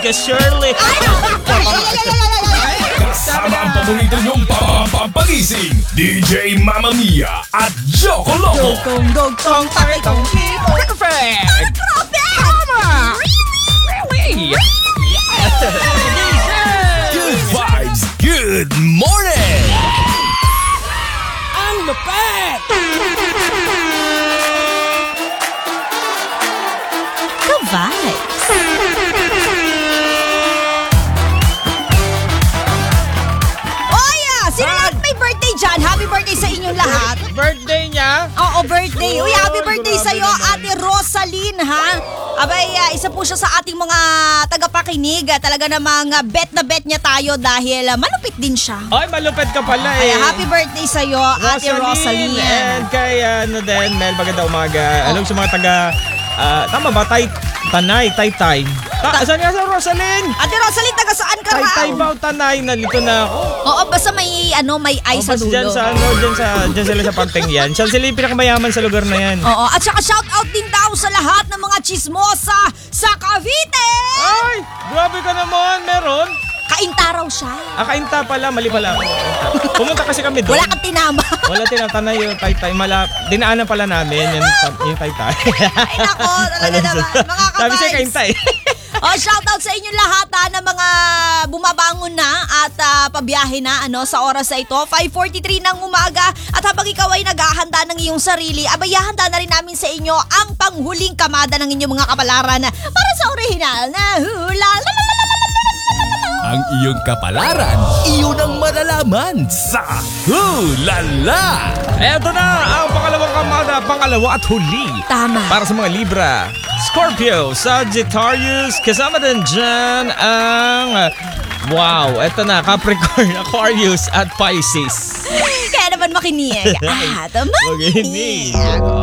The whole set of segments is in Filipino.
ka, Shirley. Kasama ang paborito niyong pampagising, DJ Mamma Mia at Joko Loco. Dugtong, taritong, perfect. Tama. Really? Good vibes, good morning. Ang lupet. Good vibes. Sino lahat may birthday dyan? Happy birthday sa inyong lahat. Birthday niya? Oo, birthday. Uy, happy birthday grabe sa'yo, naman. Ate Rosaline, ha? Abay, isa po siya sa ating mga tagapakinig. Talaga namang bet na bet niya tayo dahil malupit din siya. Ay, malupit ka pala eh. Kaya happy birthday sa'yo, Ate Rosaline. And kay Mel, maganda umaga. Alam sa mga taga, tama ba? Tanay. Saan nga sa Rosaline? Ate Rosaline, taga saan ka raw? Tay Bao, Tanay. Nalito na ako. Oo, basta may ay sa dulo. Diyan sila sa Panteng yan. Siya sila yung pinakamayaman sa lugar na yan. Oo, at saka shout out din daw sa lahat ng mga chismosa sa Cavite! Ay! Grabe ka naman, meron? Kainta raw siya. Kainta pala, mali pala. Pumunta kasi kami doon. Wala kang tinama. Wala tinatanay yung Taytay. Dinaanan pala namin yung Taytay. Ay nako, talaga naman. Mga kabays. Sabi siya Kaintay. Shout out sa inyo lahat na mga bumabangon na at pabiyahe na sa oras na ito. 5:43 ng umaga at habang ikaw ay naghahanda ng iyong sarili, abayahanda na rin namin sa inyo ang panghuling kamada ng inyong mga kapalaran para sa orihinal na hula. Ang iyong kapalaran, iyon ang malalaman sa Hulala. Eto na ang pangalawang kamada, pangalawa at huli. Tama. Para sa mga Libra, Scorpio, Sagittarius, kasama din dyan ang, eto na, Capricorn, Aquarius at Pisces. Kaya naman makinig. Makinig.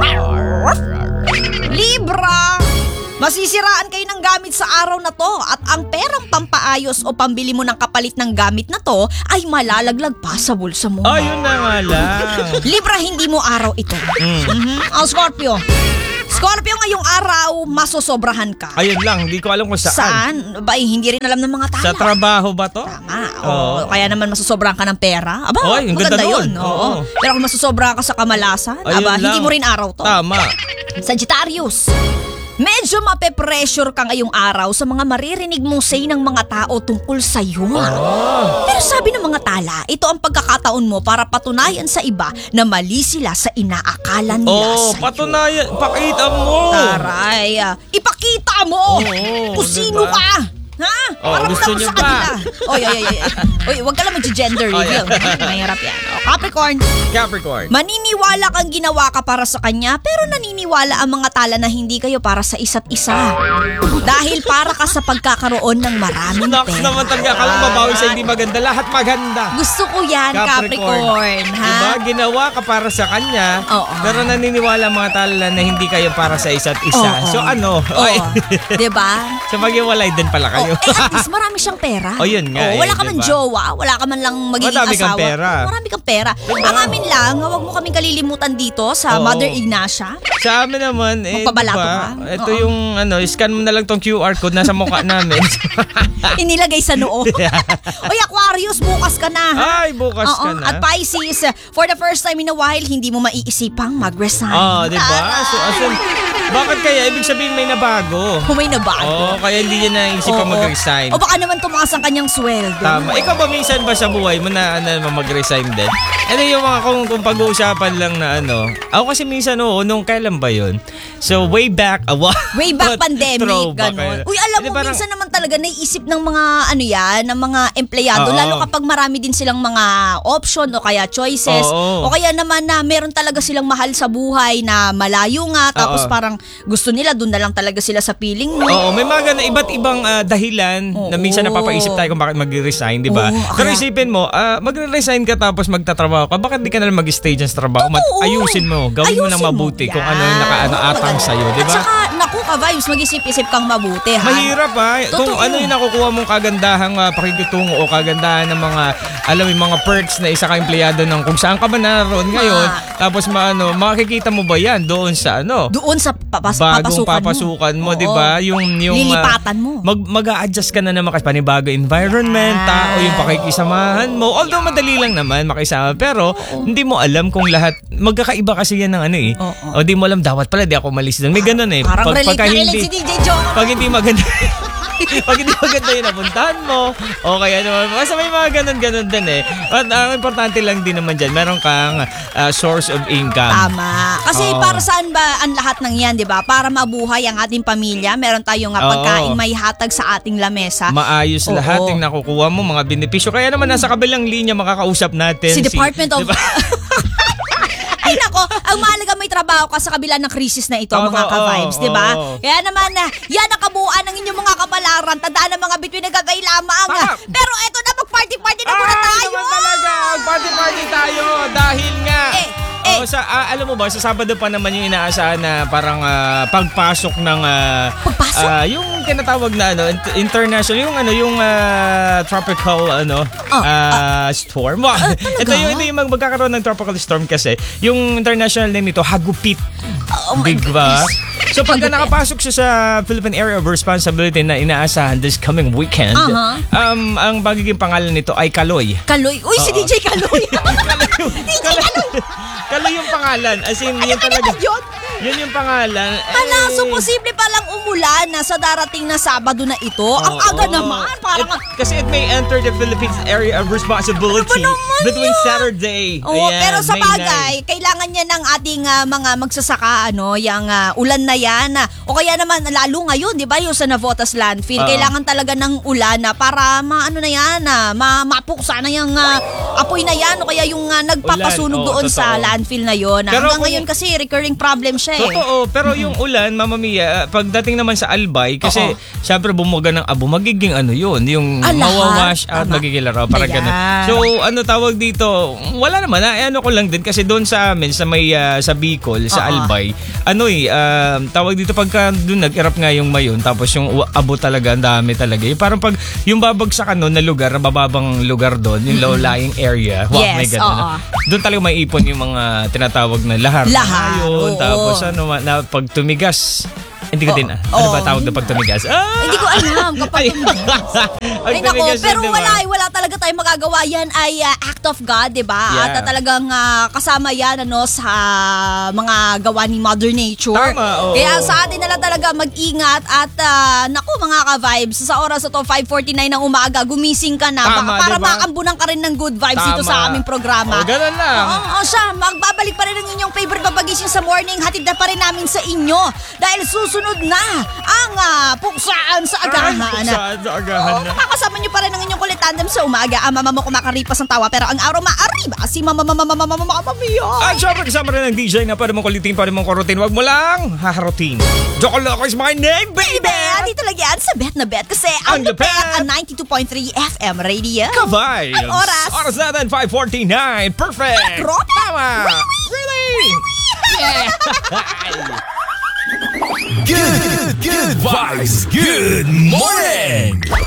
Libra! Masisiraan kayo ng gamit sa araw na to at ang perang pampaayos o pambili mo ng kapalit ng gamit na to ay malalaglag pa sa bulsa mo. Ayun na nga lang. Libra, hindi mo araw ito. Ang Scorpio. Scorpio, ngayong araw, masosobrahan ka. Ayun lang, hindi ko alam kung saan. Saan? Ba, hindi rin alam ng mga tao. Sa trabaho ba to? Tama. Oo. Kaya naman masosobrahan ka ng pera. Aba, Oy, ang maganda ganda yun. nun. Oo. Oo. Pero kung masosobrahan ka sa kamalasan, Ayun aba, hindi lang. mo rin araw to. Tama. Sagittarius. Medyo mape-pressure ka ngayong araw sa mga maririnig mong say ng mga tao tungkol sa iyo. Pero sabi ng mga tala, ito ang pagkakataon mo para patunayan sa iba na mali sila sa inaakala nila sa'yo. Patunayan, pakita mo. Taray, ipakita mo kung sino diba? ka. Ha? Para gusto mo niyo sa ba? kanila. Oy, wag ka lang mag-gender reveal. Mahirap yan. Capricorn. Capricorn. Maniniwala kang ginawa ka para sa kanya pero naniniwala ang mga tala na hindi kayo para sa isa't isa. Dahil para ka sa pagkakaroon ng maraming Nox pera. naman talaga. Kalang babawi sa hindi maganda. Lahat maganda. Gusto ko yan, Capricorn. Ha? Diba? Ginawa ka para sa kanya, Oo. pero naniniwala ang mga tala na hindi kayo para sa isa't isa. Oo. So ano? Oo. Diba? So maghiwalay din pala kayo. At least marami siyang pera. O, yun nga Wala ka man diba? jowa, wala ka man lang magiging Marami asawa. kang pera. Marami kang pera. Diba? Ang amin lang, huwag mo kaming kalilimutan dito sa Oo. Mother Ignacia. Sa amin naman, Magpabalato diba? ka? Ito Oo. yung scan mo na lang tong QR code nasa mukha namin. Inilagay sa noo. Oy, Aquarius, bukas ka na. Ha? Ay, bukas Oo. ka na. At Pisces, for the first time in a while, hindi mo maiisipang mag-resign. Diba? So, bakit kaya? Ibig sabihin may nabago. May nabago. Kaya hindi niya naisipan Oo. mag-resign. O baka naman tumaas ang kanyang sweldo. Tama. Ikaw ba minsan ba sa buhay mo na mag-resign din? Ano yung mga kung pag-uusapan lang na Ako kasi minsan nung kailan ba yun? So way back, Way back pandemic, Throwback, gano'n. Uy, alam mo, parang, minsan naman talaga naiisip ng mga ng mga empleyado, Oo. lalo kapag marami din silang mga option o kaya choices, Oo. o kaya naman na meron talaga silang mahal sa buhay na malayo nga, tapos Oo. parang gusto nila, doon na lang talaga sila sa piling mo. Oo, may mga iba't ibang dahilan na minsan Oo. napapaisip tayo kung bakit mag-resign, di ba? Oo, Pero kaya- isipin mo, magre-resign ka tapos magtatrabaho ka, bakit di ka na lang mag-stay dyan sa trabaho? Totoo. Ayusin mo, gawin mo ng Ayusin mabuti mo. kung ano yung Yan. nakaatang Maganda. sa'yo, di At ba? saka, naku ka vibes, mag-isip-isip kang mabuti, ha? Mahirap ha. Kung Totoo. ano yung nakukuha mong kagandahang pakikitungo o kagandahan ng mga alam mo, yung mga perks na isa ka empleyado ng kung saan ka ba naroon ngayon. Tapos makikita mo ba yan doon sa Doon sa bagong papasukan mo, Oo. di ba? Yung Lilipatan mo. Mag-a-adjust ka na naman kasi panibago environment, tao, yung pakikisamahan mo. Although madali lang naman makisama, pero hindi mo alam kung lahat, magkakaiba kasi yan ng O di mo alam, dapat pala di ako malis doon. May ganun eh. Parang relate pagka na relate si DJ Joe. Pag hindi maganda, pag hindi maganda yung napuntahan mo, o kaya naman, basta may mga ganun-ganun din eh. At ang importante lang din naman dyan, meron kang source of income. Tama. Kasi Oo. para saan ba ang lahat ng yan, di ba? Para mabuhay ang ating pamilya, meron tayong Oo. pagkain may hatag sa ating lamesa. Maayos Oo. lahat yung nakukuha mo, mga benepisyo. Kaya naman nasa kabilang linya makakausap natin. Si Department of... Diba? Ay nako, ang mahalaga may trabaho ka sa kabila ng krisis na ito, Totoo, mga ka-vibes, di ba? oo. Kaya naman, yan ang kabuuan ng inyong mga kapalaran. Tandaan ng mga bituin na gagay lamang. Tama. Pero eto na, mag-party-party na muna tayo. naman talaga! Party-party tayo! Dahil nga... alam mo ba, sa Sabado pa naman yung inaasahan na parang pagpasok ng... Pagpasok? Yung tinatawag na international, yung tropical storm. Ito yung magkakaroon ng tropical storm kasi. Yung international name nito, Hagupit. Oh my Diba? goodness. So pagka nakapasok siya sa Philippine Area of Responsibility na inaasahan this coming weekend, ang magiging pangalan nito ay Kaloy. Kaloy. Uy, si DJ Kaloy. DJ Kaloy. Kaloy yung pangalan. As in, Ano yun ba talaga. naman yun? Yun yung pangalan. So posible palang umulan na sa darating na Sabado na ito. Ang aga naman. Parang... Kasi it may enter the Philippines Area of Responsibility Ano ba naman between yan? Saturday. Oo, Ayan, pero sa May bagay, kailangan niya ng ating mga magsasaka, yung ulan na yan. O kaya naman, lalo ngayon, di ba, yung sa Navotas landfill, kailangan talaga ng ulan na para mapuksa na yung apoy na yan o kaya yung nagpapasunog Ulan, doon sa totoo. landfill na yun. Pero Hanggang kung- ngayon kasi, recurring problem siya eh. Totoo, pero yung ulan, Mama Mia, pagdating naman sa Albay, kasi syempre bumuga ng abo, magiging yun, yung Lahat. mawawash out, Tama. magiging laro, parang Ayan. ganun. So, tawag dito, wala naman, ko lang din, kasi doon sa amin, sa may, sa Bicol, sa Albay, tawag dito, pagka doon nag-erap nga yung mayon, tapos yung abo talaga, ang dami talaga. Yung parang pag, yung babagsakan nun na lugar, bababang lugar doon, yung low-lying area, may Yes, ganun. Doon talaga may ipon yung mga tinatawag na lahar. Lahar, Yun, oo. tapos na pag tumigas, hindi ko din ano ba tawag na pag tumigas? Hindi ko alam kapag Pag Ay nako, tumigas pero yun, diba? wala talaga tayong magagawa. Yan ay act of God, 'di ba? Yeah. At talagang kasama yan sa mga gawa ni Mother Nature. Tama, oo. Kaya sa atin na lang talaga mag-ingat at naku mga ka-vibes, sa oras na to 5:49 ng umaga, gumising ka na Tama, para diba? makambunan ka rin ng good vibes dito Tama. sa aming programa. Ganun lang. Oo, siya, magbabalik pa rin ang inyong favorite papagising sa morning. Hatid na pa rin namin sa inyo dahil susunod na ang puksaan sa agahan. Saan sa agahan na? Makakasama niyo pa rin ang inyong kulit tandem sa umaga. Ang mama mo kumakaripas ng tawa pero ang araw maariba si mama Mia. At syempre kasama rin ng DJ na pwede mong kulitin, pwede mong kurutin. Wag mo lang haharutin. Joko Loco is my name, baby! Dito lang yan sa Bet na Bet kasi ang Ang Bet Bet. ang 92.3 FM radio. Ka-vibes! Ang oras. Oras natin, 5:49. Perfect! Tropa! Tama! Really? Yeah! Good vibes, good morning.